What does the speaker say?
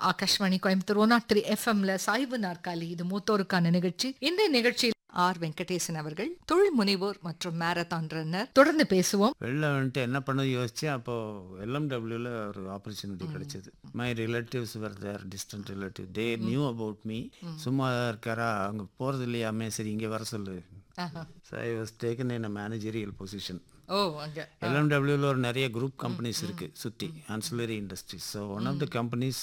ஆகாஷ்வாணி கோயம்புத்தூர் 103 எஃப்எம்ல சாய்வு நாற்காலி, இது மூத்தோருக்கான நிகழ்ச்சி. இந்த நிகழ்ச்சியில் ஆர் வெங்கடேசன் அவர்கள் தொழில் முனைவோர் மற்றும் மேரத்தான் ரன்னர். தொடர்ந்து பேசுவோம். வெளில வந்துட்டு என்ன பண்ண யோசிச்சேன். அப்போது எல்எம்டபிள்யூவில் ஒரு ஆப்பர்ச்சுனிட்டி கிடைச்சது. My relatives where there, distant relative, they knew about me. சும்மா இருக்காரா, அங்கே போகிறது இல்லையாமே, சரி இங்கே வர சொல்லு. So I was taken in a managerial position. ஓ, அங்க எல்எம்டபிள்யூவில் ஒரு நிறைய குரூப் கம்பெனிஸ் இருக்குது சுற்றி, ancillary industries. So one of the companies